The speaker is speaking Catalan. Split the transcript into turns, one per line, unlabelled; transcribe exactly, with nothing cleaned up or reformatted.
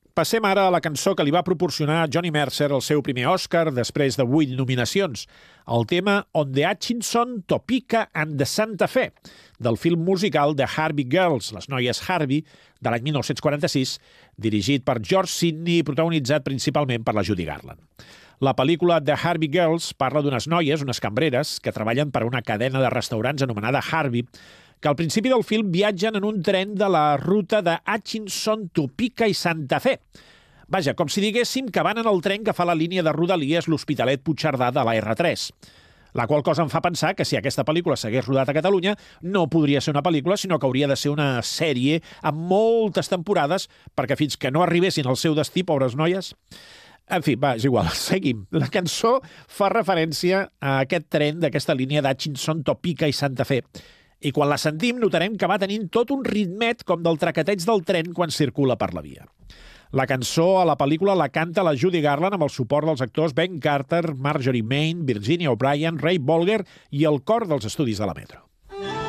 Passem ara a la cançó que li va proporcionar Johnny Mercer el seu primer Oscar després de vuit nominacions, el tema On the Hutchinson, Topeka and the Santa Fe, del film musical The Harvey Girls, les noies Harvey, de l'any mil nou-cents quaranta-sis, dirigit per George Sidney i protagonitzat principalment per la Judy Garland. La pel·lícula The Harvey Girls parla d'unes noies, unes cambreres, que treballen per a una cadena de restaurants anomenada Harvey, que al principi del film viatgen en un tren de la ruta de Hutchinson, Topeka i Santa Fe. Vaja, com si diguéssim que van en el tren que fa la línia de Rodalies l'Hospitalet-Puigcerdà de la erre tres. La qual cosa em fa pensar que si aquesta pel·lícula s'hagués rodat a Catalunya no podria ser una pel·lícula, sinó que hauria de ser una sèrie amb moltes temporades perquè fins que no arribessin al seu destí, pobres noies... En fi, va, és igual, seguim. La cançó fa referència a aquest tren d'aquesta línia d'Hutchinson, Topeka i Santa Fe. I quan la sentim notarem que va tenint tot un ritmet com del traqueteig del tren quan circula per la via. La cançó a la pel·lícula la canta la Judy Garland amb el suport dels actors Ben Carter, Marjorie Main, Virginia O'Brien, Ray Bolger i el cor dels estudis de la Metro.